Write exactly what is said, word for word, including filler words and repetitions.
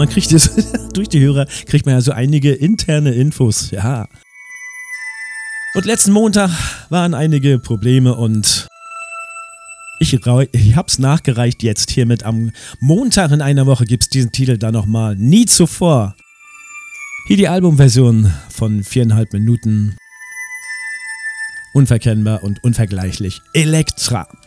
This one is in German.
Man kriegt das, durch die Hörer kriegt man ja so einige interne Infos, ja. Und letzten Montag waren einige Probleme und ich, ich hab's nachgereicht jetzt hiermit. Am Montag in einer Woche gibt's diesen Titel dann nochmal. Nie zuvor. Hier die Albumversion von viereinhalb Minuten. Unverkennbar und unvergleichlich. Elektra.